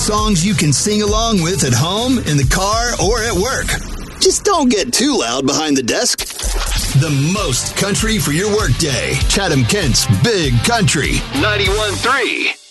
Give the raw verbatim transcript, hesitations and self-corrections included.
Songs you can sing along with at home, in the car, or at work. Just don't get too loud behind the desk. The most country for your workday. Chatham Kent's Big Country. ninety-one point three